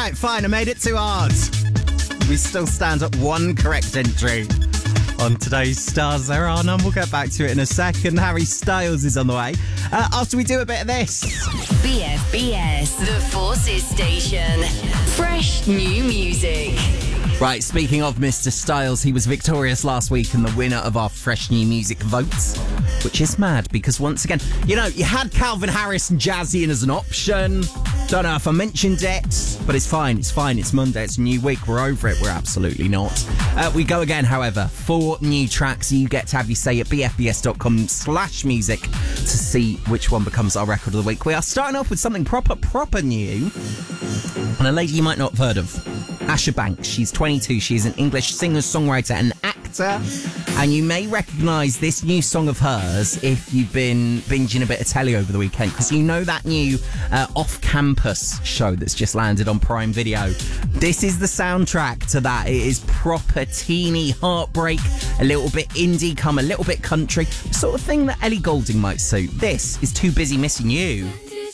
Alright, fine, I made it too hard. We still stand at one correct entry on today's Stars There Are None. We'll get back to it in a second. Harry Styles is on the way. After we do a bit of this. BFBS, the Forces Station. Fresh new music. Right, speaking of Mr. Styles, he was victorious last week and the winner of our Fresh New Music votes, which is mad because once again, you had Calvin Harris and Jazzy in as an option. Don't know if I mentioned it, but it's fine. It's Monday. It's a new week. We're over it. We're absolutely not. We go again, however. 4 new tracks you get to have your say at bfbs.com/music to see which one becomes our record of the week. We are starting off with something proper new. And a lady you might not have heard of. Asha Banks. She's 22. She's an English singer, songwriter and actor. And you may recognise this new song of hers if you've been binging a bit of telly over the weekend, because you know that new off-campus show that's just landed on Prime Video. This is the soundtrack to that. It is proper teeny heartbreak, a little bit indie, a little bit country, the sort of thing that Ellie Goulding might suit. This is Too Busy Missing You.